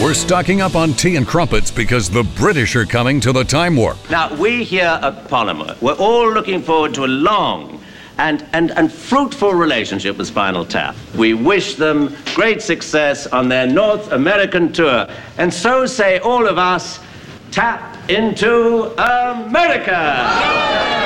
We're stocking up on tea and crumpets because the British are coming to the Time Warp. Now, we here at Polymer, we're all looking forward to a long and fruitful relationship with Spinal Tap. We wish them great success on their North American tour. And so say all of us, tap into America!